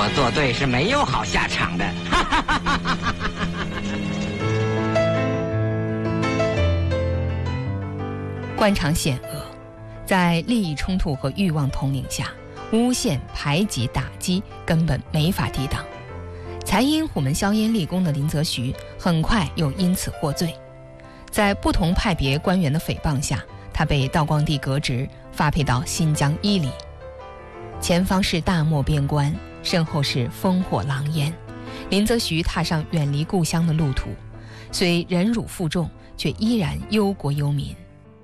我作对是没有好下场的。 官场险恶，在利益冲突和欲望统领下，诬陷、排挤、打击根本没法抵挡。才因虎门销烟立功的林则徐很快又因此获罪，在不同派别官员的诽谤下，他被道光帝革职，发配到新疆伊犁。前方是大漠边关，身后是烽火狼烟，林则徐踏上远离故乡的路途，虽忍辱负重，却依然忧国忧民。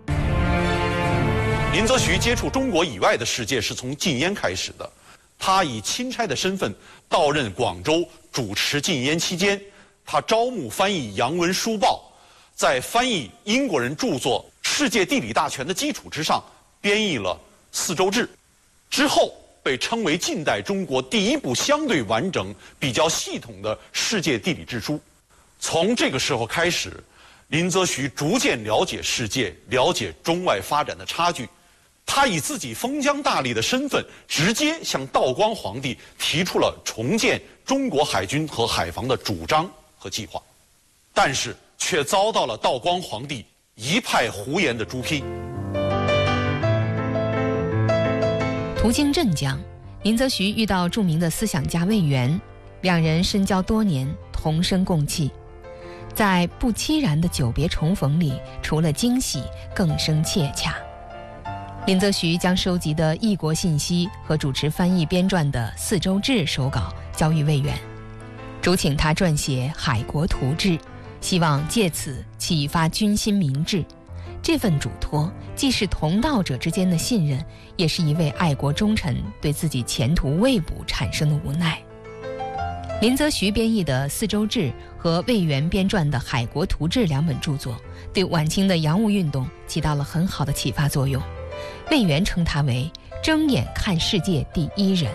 林则徐接触中国以外的世界是从禁烟开始的。他以钦差的身份到任广州，主持禁烟期间，他招募翻译洋文书报，在翻译英国人著作《世界地理大全》的基础之上，编译了《四周志》，之后被称为近代中国第一部相对完整、比较系统的世界地理志书。从这个时候开始，林则徐逐渐了解世界，了解中外发展的差距。他以自己封疆大吏的身份，直接向道光皇帝提出了重建中国海军和海防的主张和计划，但是却遭到了道光皇帝一派胡言的诛批。 途经镇江，林则徐遇到著名的思想家魏源，两人深交多年，同声共泣。在不期然的久别重逢里，除了惊喜，更生切洽。林则徐将收集的异国信息和主持翻译编撰的《四周志》手稿交予魏源，嘱请他撰写《海国图志》，希望借此启发军心民智。这份嘱托既是同道者之间的信任，也是一位爱国忠臣对自己前途未卜产生的无奈。林则徐编译的《四周志》和魏源编撰的《海国图志》两本著作，对晚清的洋务运动起到了很好的启发作用。魏源称他为睁眼看世界第一人。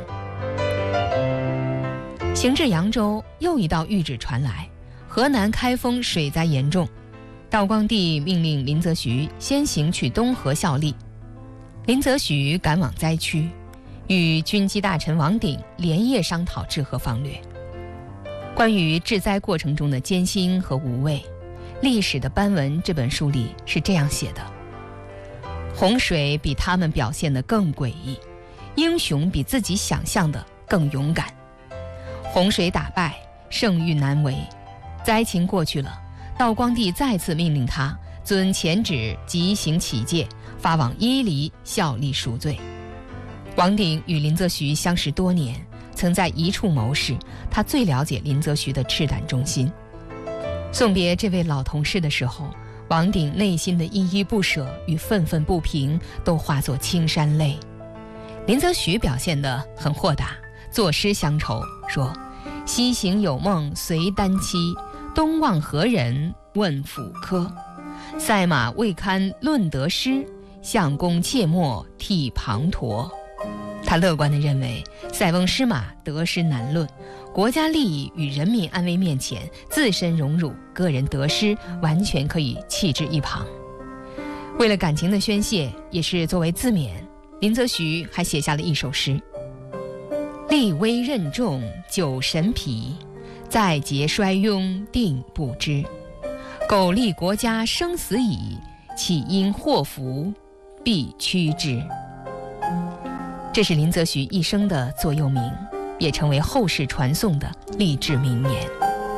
行至扬州，又一道谕旨传来，河南开封水灾严重，道光帝命令林则徐先行去东河效力。林则徐赶往灾区，与军机大臣王鼎连夜商讨治河方略。关于治灾过程中的艰辛和无畏，《历史的斑纹》这本书里是这样写的：洪水比他们表现得更诡异，英雄比自己想象的更勇敢。洪水打败，胜遇难违。灾情过去了，道光帝再次命令他遵前旨即行启戒，发往伊犁效力赎罪。王鼎与林则徐相识多年，曾在一处谋事，他最了解林则徐的赤胆忠心。送别这位老同事的时候，王鼎内心的依依不舍与愤愤不平都化作青山泪。林则徐表现得很豁达，作诗乡愁，说：西行有梦随单栖，东望何人问抚柯。赛马未堪论得失，相公切莫替滂沱。他乐观地认为，塞翁失马得失难论，国家利益与人民安危面前，自身荣辱、个人得失完全可以弃之一旁。为了感情的宣泄，也是作为自勉，林则徐还写下了一首诗：立威任重久神疲，再劫衰庸定不知。苟利国家生死以，岂因祸福必趋之。这是林则徐一生的座右铭，也成为后世传颂的励志名言。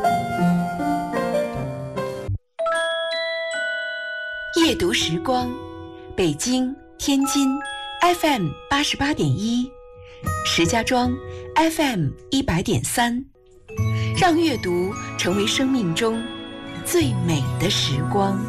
夜读时光，北京、天津 FM 88.1，石家庄 FM 100.3，让阅读成为生命中最美的时光。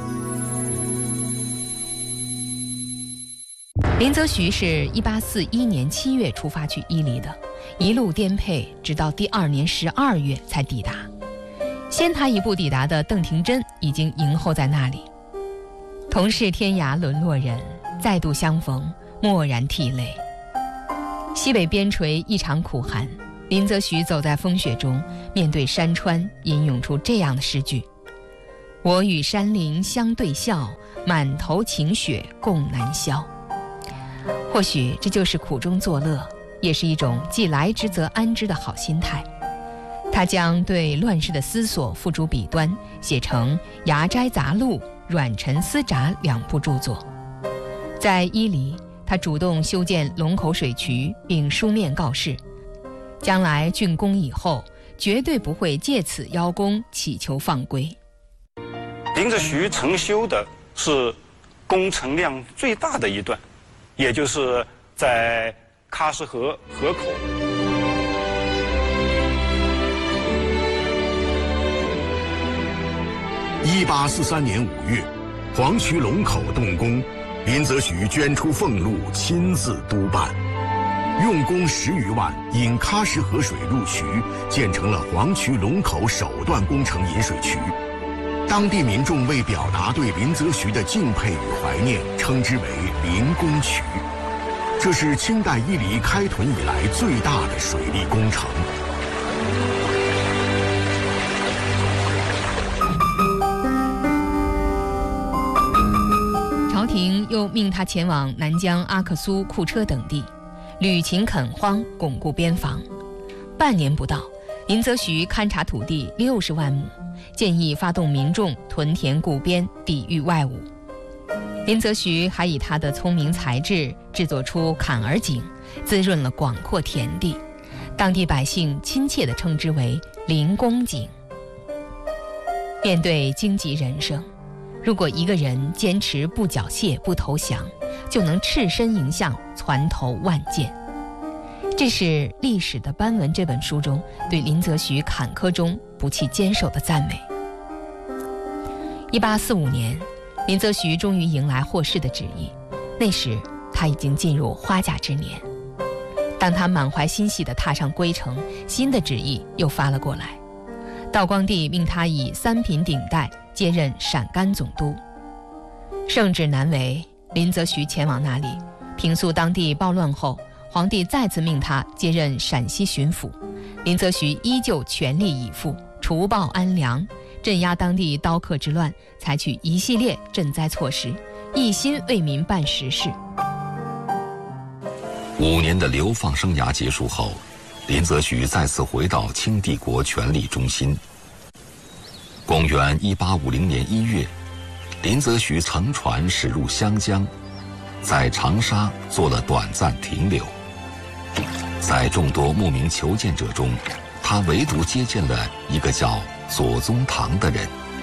林则徐是1841年7月出发去伊犁的，一路颠沛，直到第2年12月才抵达。先他一步抵达的邓廷桢已经迎候在那里。同是天涯沦落人，再度相逢，蓦然涕泪。西北边陲异常苦寒，林则徐走在风雪中，面对山川，吟咏出这样的诗句：我与山林相对笑，满头晴雪共难消。或许这就是苦中作乐， 也是一种既来之则安之的好心态。他将对乱世的思索付诸笔端，写成《牙斋杂录》《软陈思札》2部著作。在伊犁，他主动修建龙口水渠，并书面告示，将来竣工以后，绝对不会借此邀功祈求放归。 林则徐承修的是工程量最大的一段，也就是在喀什河河口。 1843年5月，黄渠龙口动工，林则徐捐出俸禄，亲自督办，用工10余万，引喀什河水入渠，建成了黄渠龙口首段工程引水渠。当地民众为表达对林则徐的敬佩与怀念，称之为林公渠。这是清代伊犁开屯以来最大的水利工程。 朝廷又命他前往南疆阿克苏、库车等地，履勤垦荒，巩固边防。半年不到，林则徐勘察土地60万亩，建议发动民众屯田固边，抵御外侮。林则徐还以他的聪明才智制作出坎儿井，滋润了广阔田地，当地百姓亲切地称之为林公井。面对荆棘人生，如果一个人坚持不缴械、不投降，就能赤身迎向，攒头万箭。这是《历史的斑纹》这本书中对林则徐坎坷中不弃坚守的赞美。1845年，林则徐终于迎来获释的旨意，那时他已经进入花甲之年。当他满怀欣喜地踏上归程，新的旨意又发了过来。道光帝命他以3品顶戴接任陕甘总督。圣旨难违，林则徐前往那里平素当地暴乱后，皇帝再次命他接任陕西巡抚。林则徐依旧全力以赴，除暴安良，镇压当地刀客之乱，采取一系列赈灾措施，一心为民办实事。 5年的流放生涯结束后，林则徐再次回到清帝国权力中心。公元1850年1月，林则徐乘船驶入湘江，在长沙做了短暂停留。在众多慕名求见者中，他唯独接见了一个叫左宗棠的人。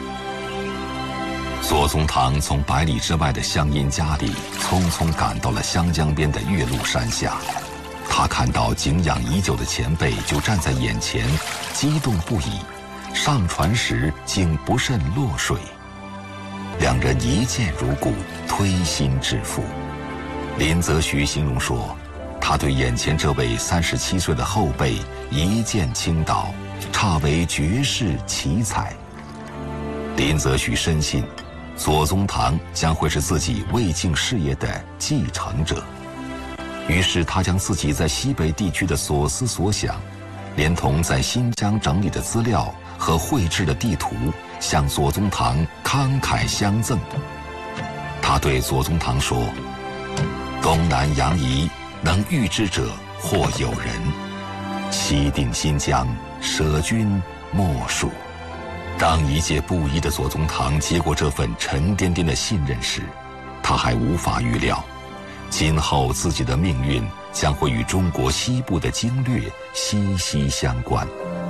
左宗棠从100里之外的乡音家里匆匆赶到了湘江边的岳麓山下，他看到敬仰已久的前辈就站在眼前，激动不已，上船时竟不慎落水。两人一见如故，推心置腹。林则徐形容说，他对眼前这位37岁的后辈一见倾倒，差为绝世奇才。林则徐深信左宗棠将会是自己魏晋事业的继承者，于是他将自己在西北地区的所思所想，连同在新疆整理的资料和绘制的地图，向左宗棠慷慨相赠。他对左宗棠说，东南洋夷能预知者或有人，西定新疆舍君莫属。当一介布衣的左宗棠接过这份沉甸甸的信任时，他还无法预料，今后自己的命运将会与中国西部的经略息息相关。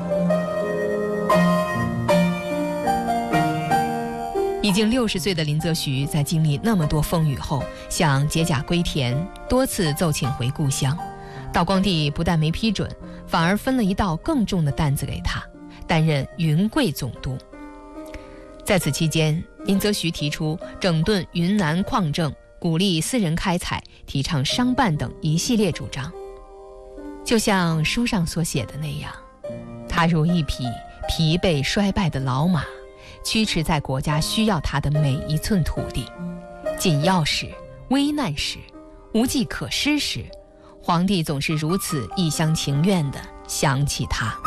已经60岁的林则徐在经历那么多风雨后，想解甲归田，多次奏请回故乡。道光帝不但没批准，反而分了一道更重的担子给他，担任云贵总督。在此期间，林则徐提出整顿云南矿政，鼓励私人开采，提倡商办等一系列主张。就像书上所写的那样，他如一匹疲惫衰败的老马，驱驰在国家需要他的每一寸土地。紧要时、危难时、无计可施时，皇帝总是如此一厢情愿地想起他。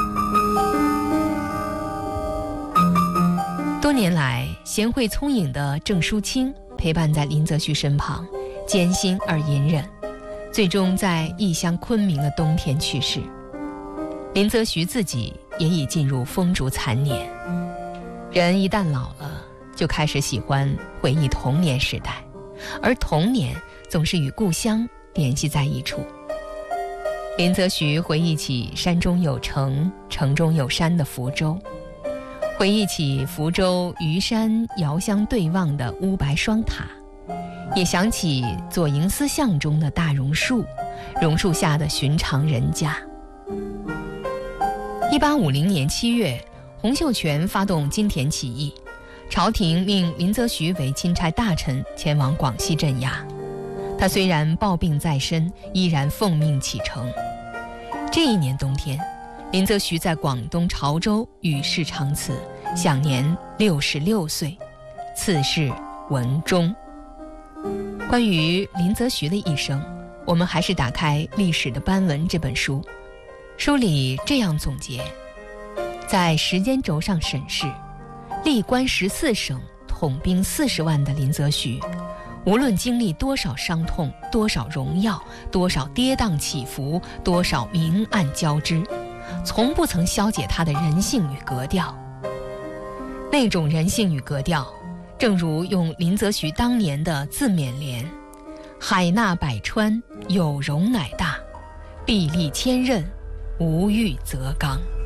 多年来，贤惠聪颖的郑淑清陪伴在林则徐身旁，艰辛而隐忍。 最终在异乡昆明的冬天去世。林则徐自己也已进入风烛残年，人一旦老了，就开始喜欢回忆童年时代，而童年总是与故乡联系在一处。林则徐回忆起山中有城，城中有山的福州，回忆起福州虞山遥相对望的乌白双塔，也想起左营思巷中的大榕树，榕树下的寻常人家。1850年7月，洪秀全发动金田起义，朝廷命林则徐为钦差大臣前往广西镇压。他虽然抱病在身，依然奉命启程。这一年冬天，林则徐在广东潮州与世长辞，享年66岁，赐谥文忠。关于林则徐的一生，我们还是打开《历史的斑纹》这本书，书里这样总结：在时间轴上审视，历官14省，统兵40万的林则徐，无论经历多少伤痛，多少荣耀，多少跌宕起伏，多少明暗交织，从不曾消解他的人性与格调。那种人性与格调，正如用林则徐当年的自勉联：海纳百川，有容乃大；壁立千仞，无欲则刚。